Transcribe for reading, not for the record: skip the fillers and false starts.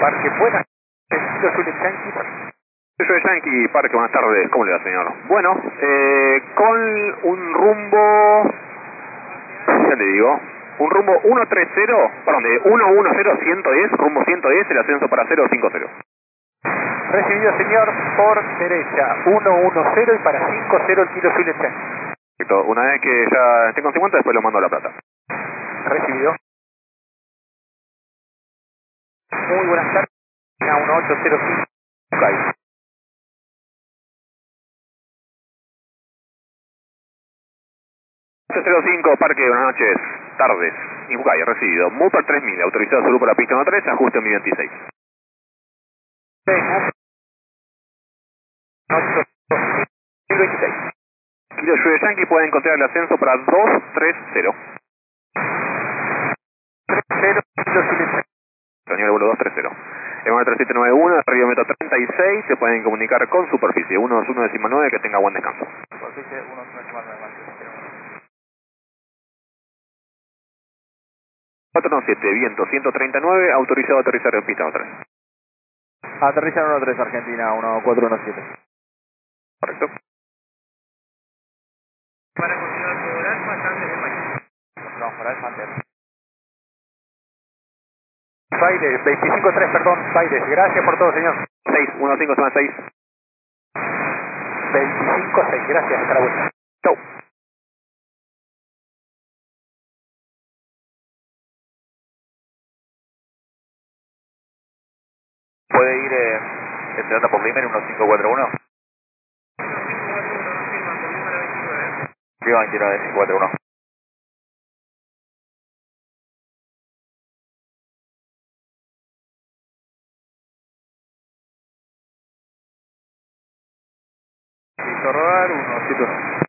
Parque, buenas tardes, yo soy el Yankee. Yo soy Yankee Parque, buenas tardes, ¿cómo le va, señor? Bueno, con un rumbo, ya le digo, un rumbo 130, perdón, de 110, 110, rumbo 110, el ascenso para 050. Recibido, señor, por derecha, 110 y para 50 el kilo soy el Yankee. Perfecto, una vez que ya esté con 50, después lo mando a La Plata. Recibido. Muy buenas tardes, 1805, Bucay. 805, Parque, buenas noches, tardes, Ibucay, recibido. Mupar 3000, autorizado solo para pista 13, ajuste en mi 26. Kilo Yuya Yankee, puede encontrar el ascenso para 230. 30, kilo soy el Yankee. Señor vuelo 230. M 3791, arriba metro 36, se pueden comunicar con superficie 121,9, que tenga buen descanso. Superficie 121,9. 497, viento 139, autorizado a aterrizar en pista 3. Aterriza en 13 Argentina, 1417. Correcto. Para continuar por Alfa, Sander de País. Vamos para Alfa, Sander. Baires, 25-3, perdón, Baires, gracias por todo, señor. 615, zona 6. 25-6, gracias, hasta la vuelta. Chau. ¿Puede ir entrando por Limer 1541? Viva 29541. Listo, rodar 171.